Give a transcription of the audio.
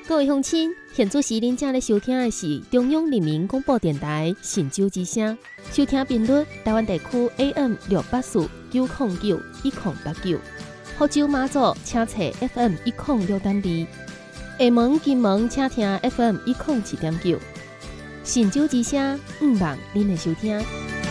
各位乡亲，现主时您正在收听的是中央人民广播电台神州之声，收听频率台湾地区 AM684-909-1089，福州马祖请查 FM106.2，厦门、金门请听 FM107.9，神州之声，希望您的收听。